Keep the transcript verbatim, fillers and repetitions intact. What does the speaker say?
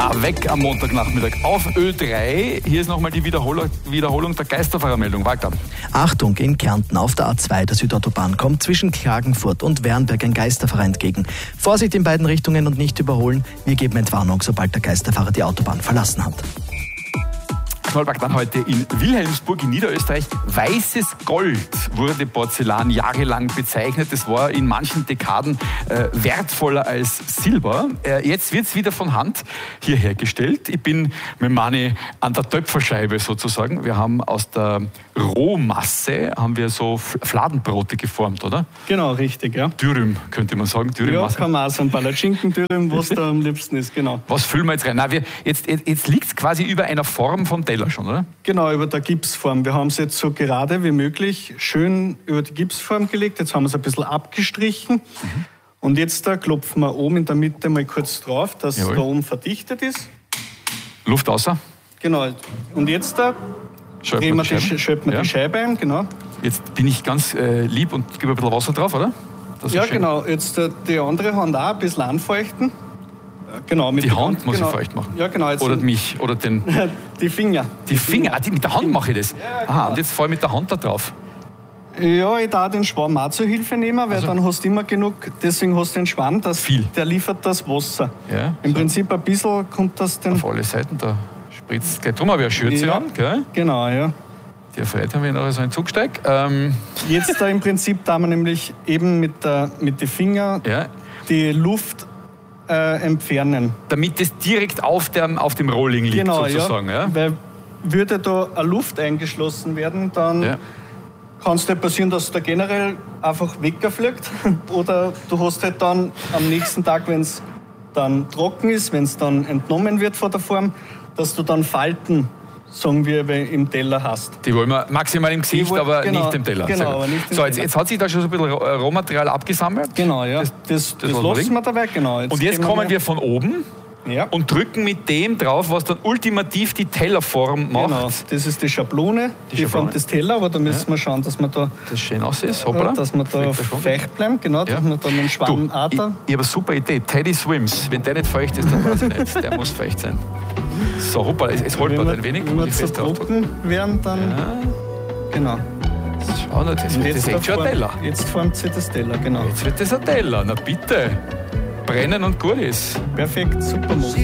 Weg am Montagnachmittag auf Ö drei. Hier ist nochmal die Wiederholung, Wiederholung der Geisterfahrermeldung. Walter. Achtung, in Kärnten auf der A zwei der Südautobahn kommt zwischen Klagenfurt und Wernberg ein Geisterfahrer entgegen. Vorsicht in beiden Richtungen und nicht überholen. Wir geben Entwarnung, sobald der Geisterfahrer die Autobahn verlassen hat. Knollback dann heute in Wilhelmsburg in Niederösterreich. Weißes Gold wurde Porzellan jahrelang bezeichnet. Das war in manchen Dekaden äh, wertvoller als Silber. Äh, jetzt wird es wieder von Hand hier hergestellt. Ich bin mit Mani an der Töpferscheibe sozusagen. Wir haben aus der Rohmasse haben wir so Fladenbrote geformt, oder? Genau, richtig, ja. Dürüm, könnte man sagen. Dürüm ja, kann man auch sagen. Palatschinken-Dürüm, was da am liebsten ist, genau. Was füllen wir jetzt rein? Na, wir, jetzt jetzt, jetzt liegt es quasi über einer Form vom Teller schon, oder? Genau, über der Gipsform. Wir haben es jetzt so gerade wie möglich schön über die Gipsform gelegt. Jetzt haben wir es ein bisschen abgestrichen. Mhm. Und jetzt da klopfen wir oben in der Mitte mal kurz drauf, dass es da oben verdichtet ist. Luft außer? Genau. Und jetzt da drehen wir die, die, schöpfen wir ja. die Scheibe ein, genau. Jetzt bin ich ganz äh, lieb und gebe ein bisschen Wasser drauf, oder? Ja, genau. Jetzt äh, die andere Hand auch ein bisschen anfeuchten. Genau, mit die der Hand, Hand muss genau. ich feucht machen? Ja, genau. Jetzt oder mich, oder den... die Finger. Die Finger, ah, die, mit der Hand mache ich das? Ja, genau. Aha, und jetzt fahre ich mit der Hand da drauf? Ja, ich darf den Schwamm auch zur Hilfe nehmen, weil also. dann hast du immer genug, deswegen hast du den Schwamm, das, Viel. der liefert das Wasser. Ja, Im so. Prinzip ein bisschen kommt das dann... Auf alle Seiten, da spritzt gleich. Drum habe ich eine Schürze ja, an, gell? Genau, ja. Die erfreut haben wir noch so einen Zugsteig. Ähm. Jetzt da im Prinzip da wir nämlich eben mit, der, mit den Fingern ja. die Luft äh, entfernen. Damit es direkt auf dem, auf dem Rolling liegt, genau, sozusagen. Ja. Ja? Weil würde da eine Luft eingeschlossen werden, dann ja. kann es dir passieren, dass der generell einfach wegfliegt. Oder du hast halt dann am nächsten Tag, wenn es dann trocken ist, wenn es dann entnommen wird von der Form, dass du dann Falten, sagen wir, im Teller hast. Die wollen wir maximal im Gesicht, wollen, aber genau, nicht im Teller. Genau, aber nicht im so, jetzt, Teller. jetzt hat sich da schon so ein bisschen Rohmaterial abgesammelt. Genau, ja. Das, das, das, das lassen wir dabei, genau. Jetzt und jetzt kommen wir, wir von oben ja. und drücken mit dem drauf, was dann ultimativ die Tellerform macht. Genau, das ist die Schablone, die, die Form des Tellers, aber da müssen ja. wir schauen, dass wir da... Das schön aus ist, hoppala. Dass wir da feucht bleiben, genau, ja. dass wir da den Schwamm auch da... Ich, ich habe eine super Idee, Teddy Swims. Wenn der nicht feucht ist, dann weiß ich nicht. Der muss feucht sein. So, hoppala, es, es holpert ein wenig. Wenn wir zu trocken werden, dann... Ja. Genau. Schau, das, das ist echt schon ein Teller. Jetzt formt sich das Teller, genau. Jetzt wird das ein Teller, na bitte. Brennen und gut ist. Perfekt, super.